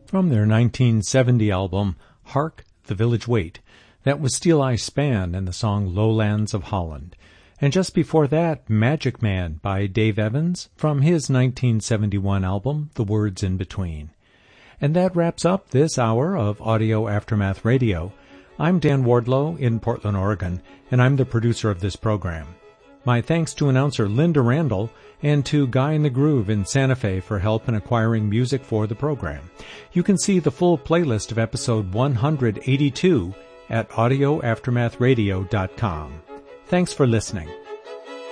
from their 1970 album, Hark the Village Wait. That was Steel Eye Span and the song Lowlands of Holland. And just before that, Magic Man by Dave Evans from his 1971 album, The Words in Between. And that wraps up this hour of Audio Aftermath Radio. I'm Dan Wardlow in Portland, Oregon, and I'm the producer of this program. My thanks to announcer Linda Randall and to Guy in the Groove in Santa Fe for help in acquiring music for the program. You can see the full playlist of episode 182 at audioaftermathradio.com. Thanks for listening.